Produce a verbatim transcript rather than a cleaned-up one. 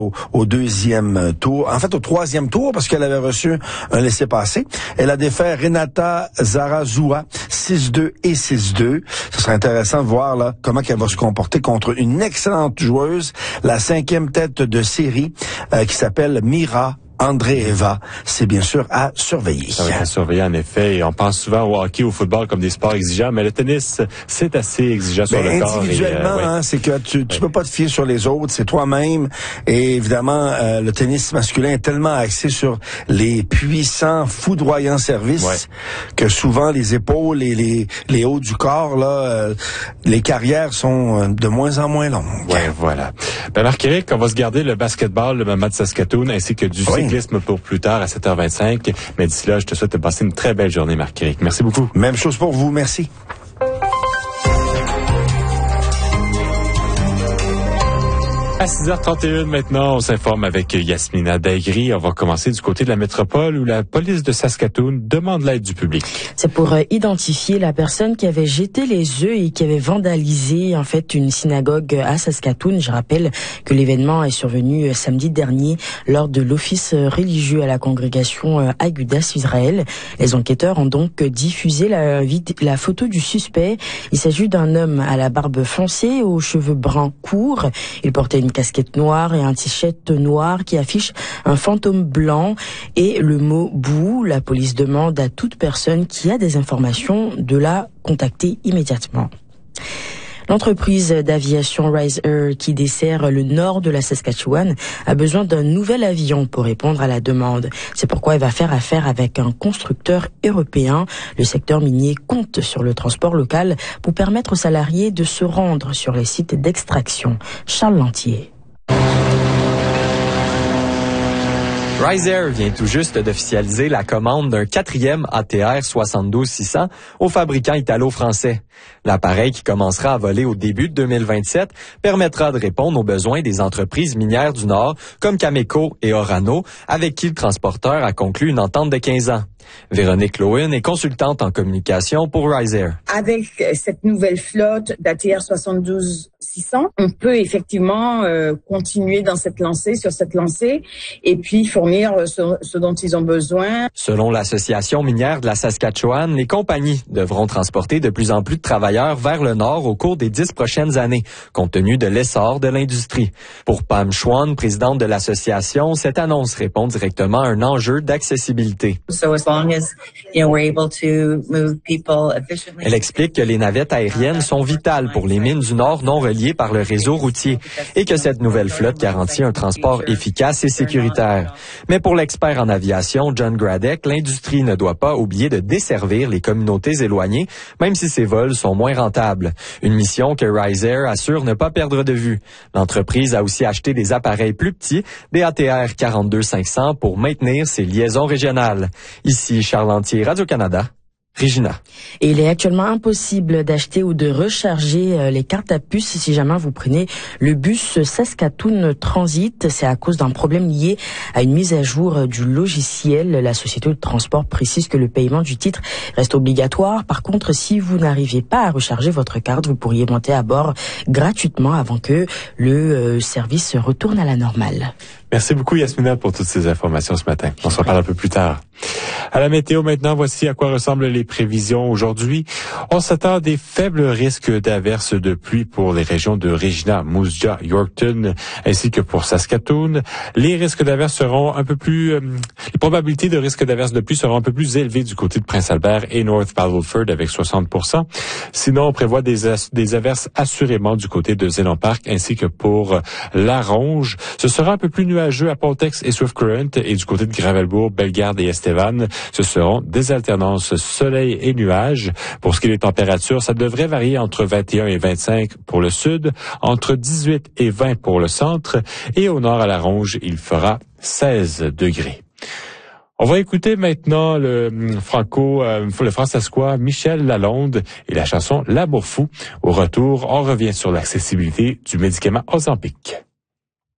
Au, au deuxième tour, en fait au troisième tour, parce qu'elle avait reçu un laissez-passer. Elle a défait Renata Zarazua six deux et six deux. Ce serait intéressant de voir là comment elle va se comporter contre une excellente joueuse, la cinquième tête de série, euh, qui s'appelle Mira Andreeva. C'est bien sûr à surveiller. Ça va être à surveiller, en effet. Et on pense souvent au hockey, au football comme des sports exigeants, mais le tennis, c'est assez exigeant sur ben, le corps. Individuellement, et, euh, ouais. hein, c'est que tu, tu ouais. peux pas te fier sur les autres, c'est toi-même. Et évidemment, euh, le tennis masculin est tellement axé sur les puissants, foudroyants services Ouais. que souvent les épaules et les, les hauts du corps, là, euh, les carrières sont de moins en moins longues. Ouais, voilà. Ben Marc-Éric, on va se garder le basketball, le Mamad Saskatoon, ainsi que du Oui. cyclisme pour plus tard à sept heures vingt-cinq. Mais d'ici là, je te souhaite de passer une très belle journée, Marc-Éric. Merci beaucoup. Même chose pour vous, merci. À six heures trente et une maintenant, on s'informe avec Yasmina Daigri. On va commencer du côté de la métropole où la police de Saskatoon demande l'aide du public. C'est pour euh, identifier la personne qui avait jeté les œufs et qui avait vandalisé en fait une synagogue à Saskatoon. Je rappelle que l'événement est survenu euh, samedi dernier lors de l'office religieux à la congrégation euh, Agudas Israël. Les enquêteurs ont donc diffusé la, la photo du suspect. Il s'agit d'un homme à la barbe foncée, aux cheveux bruns courts. Il portait une casquette noire et un t-shirt noir qui affiche un fantôme blanc et le mot « bouh ». La police demande à toute personne qui a des informations de la contacter immédiatement. L'entreprise d'aviation Rise Air, qui dessert le nord de la Saskatchewan, a besoin d'un nouvel avion pour répondre à la demande. C'est pourquoi elle va faire affaire avec un constructeur européen. Le secteur minier compte sur le transport local pour permettre aux salariés de se rendre sur les sites d'extraction. Charles Lantier. Rise Air vient tout juste d'officialiser la commande d'un quatrième A T R soixante-douze six cents au fabricant italo-français. L'appareil, qui commencera à voler au début de deux mille vingt-sept, permettra de répondre aux besoins des entreprises minières du Nord, comme Cameco et Orano, avec qui le transporteur a conclu une entente de quinze ans. Véronique Lowen est consultante en communication pour Rise Air. Avec cette nouvelle flotte d'A T R soixante-douze six cents, on peut effectivement euh, continuer dans cette lancée, sur cette lancée, et puis fournir ce, ce dont ils ont besoin. Selon l'Association minière de la Saskatchewan, les compagnies devront transporter de plus en plus de travailleurs vers le nord au cours des dix prochaines années, compte tenu de l'essor de l'industrie. Pour Pam Schwann, présidente de l'association, cette annonce répond directement à un enjeu d'accessibilité. So as long as, you know, we're able to move people efficiently. Elle explique que les navettes aériennes sont vitales pour les mines du Nord non reliées par le réseau routier et que cette nouvelle flotte garantit un transport efficace et sécuritaire. Mais pour l'expert en aviation, John Gradek, l'industrie ne doit pas oublier de desservir les communautés éloignées, même si ces vols sont moins rentables. Une mission que Rise Air assure ne pas perdre de vue. L'entreprise a aussi acheté des appareils plus petits, des A T R quarante-deux cinq cents, pour maintenir ses liaisons régionales. Ici Charles Lantier, Radio-Canada. Regina. Et il est actuellement impossible d'acheter ou de recharger les cartes à puce si jamais vous prenez le bus Saskatoon Transit. C'est à cause d'un problème lié à une mise à jour du logiciel. La société de transport précise que le paiement du titre reste obligatoire. Par contre, si vous n'arrivez pas à recharger votre carte, vous pourriez monter à bord gratuitement avant que le service retourne à la normale. Merci beaucoup Yasmina pour toutes ces informations ce matin. On se reparle un peu plus tard. À la météo maintenant, voici à quoi ressemblent les prévisions aujourd'hui. On s'attend à des faibles risques d'averses de pluie pour les régions de Regina, Moose Jaw, Yorkton, ainsi que pour Saskatoon. Les risques d'averses seront un peu plus, euh, les probabilités de risques d'averses de pluie seront un peu plus élevées du côté de Prince-Albert et North Battleford avec soixante pour cent. Sinon, on prévoit des, des averses assurément du côté de Zénon Park ainsi que pour La Ronge. Ce sera un peu plus nuageux à Pontex et Swift Current, et du côté de Gravelbourg, Bellegarde et Estevan, ce seront des alternances soleil et nuages. Pour ce qui est des températures, ça devrait varier entre vingt et un et vingt-cinq pour le sud, entre dix-huit et vingt pour le centre, et au nord à La Ronge, il fera seize degrés. On va écouter maintenant le franco, euh, le francescois Michel Lalonde et la chanson L'amour fou. Au retour, on revient sur l'accessibilité du médicament Ozempic.